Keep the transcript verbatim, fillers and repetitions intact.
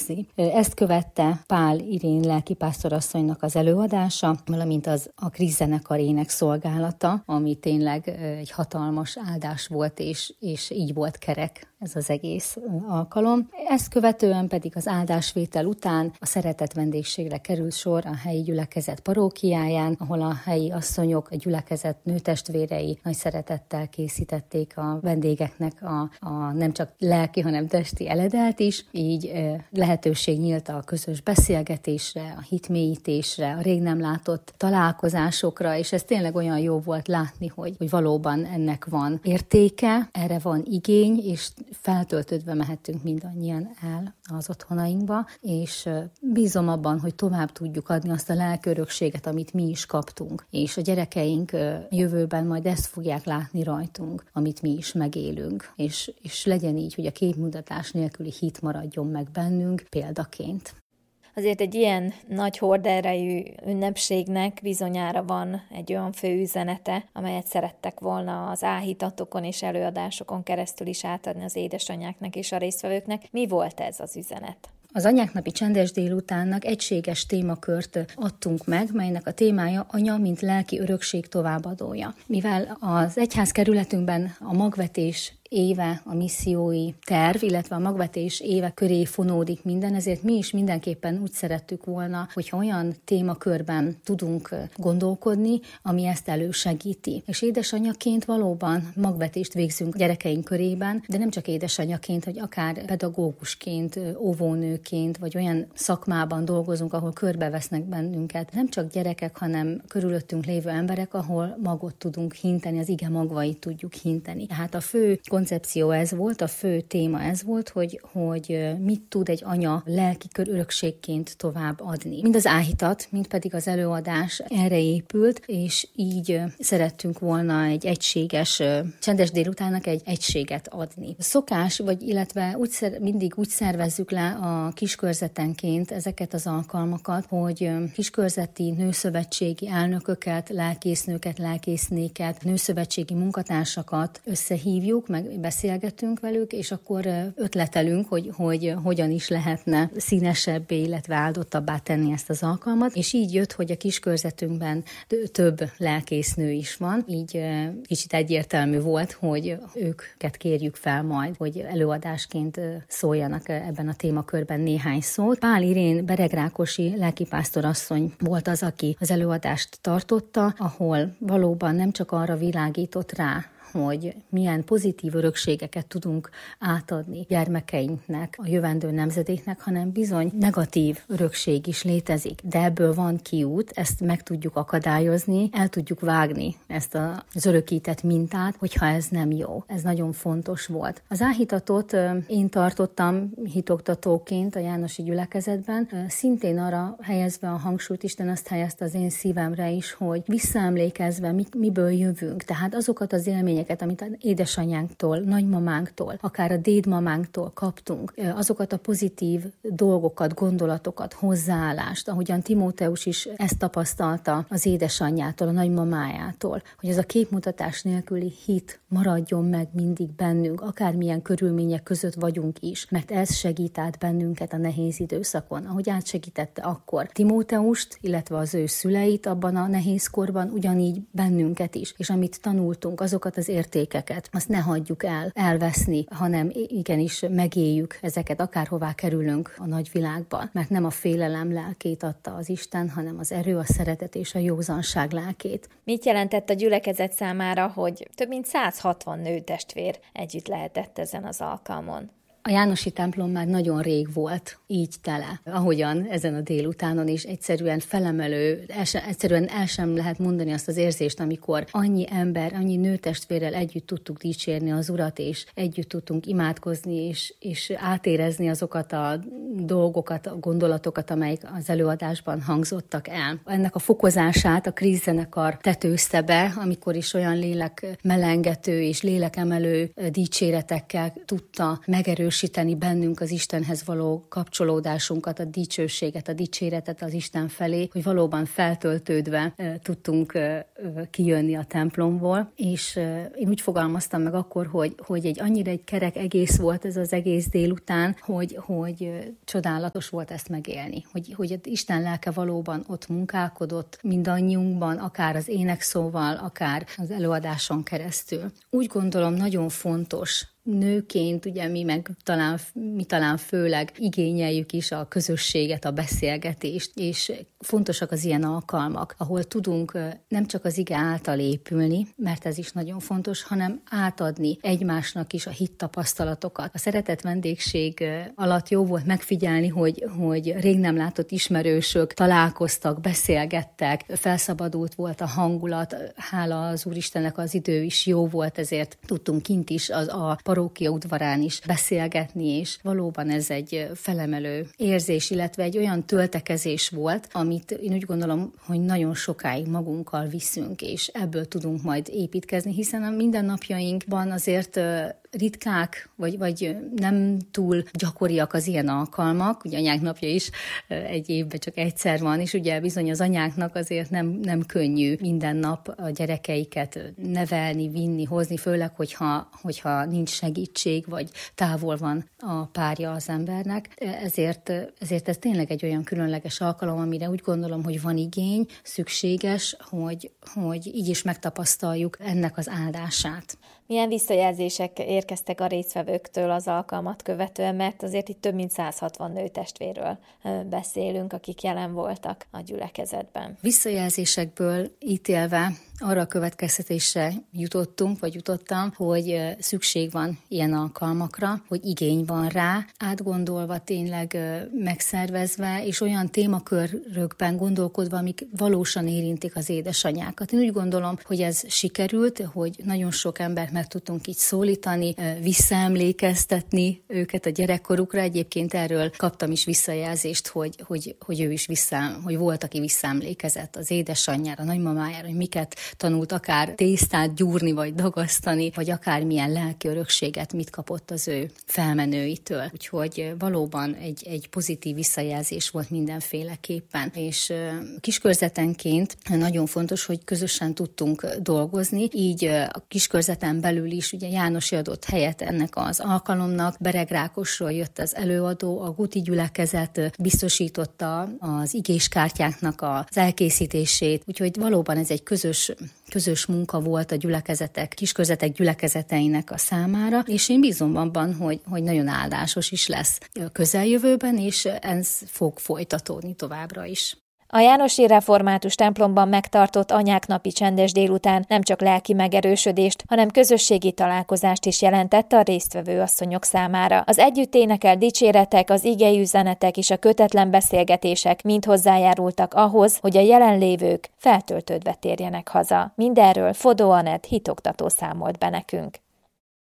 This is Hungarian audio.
hozni. Ezt követte Pál Irén lelkipásztorasszonynak az előadása, valamint az a Krisz zenekar ének szolgálata, ami tényleg egy hatalmas áldás volt, és, és így volt kerek ez az egész alkalom. Ezt követően pedig az áldásvétel után a szeretett vendégségre került sor a helyi gyülekezet parókiáján, ahol a helyi asszonyok, a gyülekezet nőtestvérei nagy szeretettel készítették a vendégeknek a, a nem csak lelki, hanem testi eledelt is. Így lehetőség nyílt a közös beszélgetésre, a hitmélyítésre, a rég nem látott találkozásokra, és ez tényleg olyan jó volt látni, hogy, hogy valóban ennek van értéke, erre van igény, és feltöltődve mehetünk mindannyian el az otthonainkba, és bízom abban, hogy tovább tudjuk adni azt a lelkiörökséget, amit mi is kaptunk, és a gyerekeink jövőben majd ezt fogják látni rajtunk, amit mi is megélünk, és, és legyen így, hogy a képmutatás nélküli hit maradjon meg bennünk példaként. Azért egy ilyen nagy horderejű ünnepségnek bizonyára van egy olyan fő üzenete, amelyet szerettek volna az áhítatokon és előadásokon keresztül is átadni az édesanyáknak és a résztvevőknek. Mi volt ez az üzenet? Az anyáknapi csendes délutánnak egységes témakört adtunk meg, melynek a témája anya, mint lelki örökség továbbadója. Mivel az egyház kerületünkben a magvetés éve a missziói terv, illetve a magvetés éve köré fonódik minden, ezért mi is mindenképpen úgy szerettük volna, hogyha olyan témakörben tudunk gondolkodni, ami ezt elősegíti. És édesanyaként valóban magvetést végzünk a gyerekeink körében, de nem csak édesanyaként, hogy akár pedagógusként, óvónőként, vagy olyan szakmában dolgozunk, ahol körbevesznek bennünket. Nem csak gyerekek, hanem körülöttünk lévő emberek, ahol magot tudunk hinteni, az ige magvait tudjuk hinteni. Tehát a fő koncepció ez volt, a fő téma ez volt, hogy, hogy mit tud egy anya lelki örökségként tovább adni. Mind az áhítat, mind pedig az előadás erre épült, és így szerettünk volna egy egységes, csendes délutánnak egy egységet adni. Szokás, vagy illetve úgy szer, mindig úgy szervezzük le a kiskörzetenként ezeket az alkalmakat, hogy kiskörzeti nőszövetségi elnököket, lelkésznőket, lelkésznéket, nőszövetségi munkatársakat összehívjuk, meg beszélgetünk velük, és akkor ötletelünk, hogy, hogy hogyan is lehetne színesebbé, illetve áldottabbá tenni ezt az alkalmat, és így jött, hogy a kiskörzetünkben több lelkésznő is van, így kicsit egyértelmű volt, hogy őket kérjük fel majd, hogy előadásként szóljanak ebben a témakörben néhány szót. Pál Irén beregrákosi lelkipásztorasszony volt az, aki az előadást tartotta, ahol valóban nem csak arra világított rá, hogy milyen pozitív örökségeket tudunk átadni gyermekeinknek, a jövendő nemzedéknek, hanem bizony negatív örökség is létezik. De ebből van kiút, ezt meg tudjuk akadályozni, el tudjuk vágni ezt az örökített mintát, hogyha ez nem jó. Ez nagyon fontos volt. Az áhítatot én tartottam hitoktatóként a Jánosi gyülekezetben, szintén arra helyezve a hangsúlyt, Isten azt helyezte az én szívemre is, hogy visszaemlékezve miből jövünk, tehát azokat az élményeket, amit az édesanyánktól, nagymamánktól, akár a dédmamánktól kaptunk, azokat a pozitív dolgokat, gondolatokat, hozzáállást, ahogyan Timóteus is ezt tapasztalta az édesanyjától, a nagymamájától, hogy ez a képmutatás nélküli hit maradjon meg mindig bennünk, akármilyen körülmények között vagyunk is, mert ez segít át bennünket a nehéz időszakon, ahogy átsegítette akkor Timóteust, illetve az ő szüleit abban a nehéz korban, ugyanígy bennünket is, és amit tanultunk, azokat az értékeket, azt ne hagyjuk el, elveszni, hanem igenis megéljük ezeket, akárhová kerülünk a nagyvilágban, mert nem a félelem lelkét adta az Isten, hanem az erő, a szeretet és a józanság lelkét. Mit jelentett a gyülekezet számára, hogy több mint száz hatvan nőtestvér együtt lehetett ezen az alkalmon? A Jánosi templom már nagyon rég volt így tele, ahogyan ezen a délutánon is egyszerűen felemelő, el sem, egyszerűen el sem lehet mondani azt az érzést, amikor annyi ember, annyi nőtestvérrel együtt tudtuk dicsérni az Urat, és együtt tudtunk imádkozni, és, és átérezni azokat a dolgokat, a gondolatokat, amelyek az előadásban hangzottak el. Ennek a fokozását a Krisz zenekar tetőzte be, amikor is olyan lélek melengető és lélekemelő dicséretekkel tudta megerősíteni erősíteni bennünk az Istenhez való kapcsolódásunkat, a dicsőséget, a dicséretet az Isten felé, hogy valóban feltöltődve tudtunk kijönni a templomból, és én úgy fogalmaztam meg akkor, hogy, hogy egy annyira egy kerek egész volt ez az egész délután, hogy, hogy csodálatos volt ezt megélni, hogy, hogy Isten lelke valóban ott munkálkodott mindannyiunkban, akár az énekszóval, akár az előadáson keresztül. Úgy gondolom, nagyon fontos nőként, ugye mi meg talán, mi talán főleg igényeljük is a közösséget, a beszélgetést, és fontosak az ilyen alkalmak, ahol tudunk nem csak az ige által épülni, mert ez is nagyon fontos, hanem átadni egymásnak is a hittapasztalatokat. A szeretett vendégség alatt jó volt megfigyelni, hogy, hogy rég nem látott ismerősök találkoztak, beszélgettek, felszabadult volt a hangulat, hála az Úristennek az idő is jó volt, ezért tudtunk kint is az a parókia udvarán is beszélgetni, és valóban ez egy felemelő érzés, illetve egy olyan töltekezés volt, amit én úgy gondolom, hogy nagyon sokáig magunkkal viszünk, és ebből tudunk majd építkezni, hiszen a mindennapjainkban azért ritkák, vagy, vagy nem túl gyakoriak az ilyen alkalmak. Ugye anyák napja is egy évben csak egyszer van, és ugye bizony az anyáknak azért nem, nem könnyű minden nap a gyerekeiket nevelni, vinni, hozni, főleg, hogyha, hogyha nincs segítség, vagy távol van a párja az embernek. Ezért, ezért ez tényleg egy olyan különleges alkalom, amire úgy gondolom, hogy van igény, szükséges, hogy, hogy így is megtapasztaljuk ennek az áldását. Milyen visszajelzések érkeztek a résztvevőktől az alkalmat követően, mert azért itt több mint száz hatvan nőtestvérről beszélünk, akik jelen voltak a gyülekezetben. Visszajelzésekből ítélve arra a következtetésre jutottunk, vagy jutottam, hogy szükség van ilyen alkalmakra, hogy igény van rá, átgondolva, tényleg megszervezve, és olyan témakörökben gondolkodva, amik valósan érintik az édesanyákat. Én úgy gondolom, hogy ez sikerült, hogy nagyon sok embert meg tudtunk így szólítani, visszaemlékeztetni őket a gyerekkorukra. Egyébként erről kaptam is visszajelzést, hogy, hogy, hogy ő is vissza, hogy volt, aki visszaemlékezett az édesanyjára, a nagymamájára, hogy miket tanult akár tésztát gyúrni, vagy dagasztani, vagy akár milyen lelki örökséget mit kapott az ő felmenőitől. Úgyhogy valóban egy, egy pozitív visszajelzés volt mindenféleképpen. És kiskörzetenként nagyon fontos, hogy közösen tudtunk dolgozni, így a kiskörzetben belül is ugye Jánosi adott helyet ennek az alkalomnak. Beregrákosról jött az előadó, a Guti gyülekezet biztosította az igéskártyáknak az elkészítését, úgyhogy valóban ez egy közös, közös munka volt a gyülekezetek, kiskörzetek gyülekezeteinek a számára, és én bízom abban, hogy, hogy nagyon áldásos is lesz a közeljövőben, és ez fog folytatódni továbbra is. A jánosi református templomban megtartott anyák napi csendes délután nem csak lelki megerősödést, hanem közösségi találkozást is jelentett a résztvevő asszonyok számára. Az együtt énekelt dicséretek, az igei üzenetek és a kötetlen beszélgetések mind hozzájárultak ahhoz, hogy a jelenlévők feltöltődve térjenek haza. Mindenről Fodó Anett hitoktató számolt be nekünk.